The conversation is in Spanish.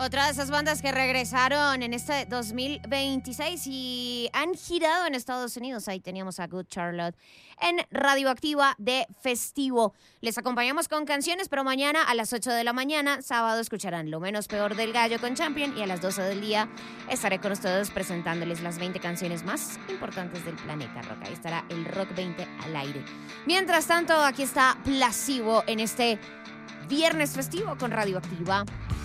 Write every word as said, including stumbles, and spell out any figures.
Otra de esas bandas que regresaron en este dos mil veintiséis y han girado en Estados Unidos. Ahí teníamos a Good Charlotte en Radioactiva de Festivo. Les acompañamos con canciones, pero mañana a las ocho de la mañana, sábado, escucharán Lo Menos Peor del Gallo con Champion y a las doce del día estaré con ustedes presentándoles las veinte canciones más importantes del planeta rock. Ahí estará el Rock veinte al aire. Mientras tanto, aquí está Placebo en este viernes festivo con Radioactiva.